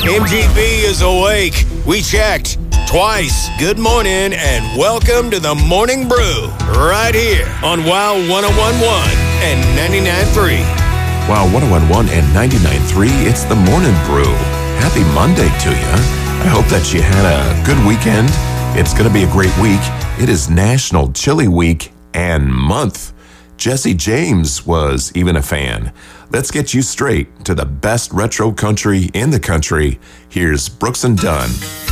MGB is awake. We checked twice. Good morning and welcome to the Morning Brew right here on WOW 1011 and 99.3. WOW 1011 and 99.3. It's the Morning Brew. Happy Monday to you. I hope that you had a good weekend. It's going to be a great week. It is National Chili Week and month. Jesse James was even a fan. Let's get you straight to the best retro country in the country. Here's Brooks and Dunn.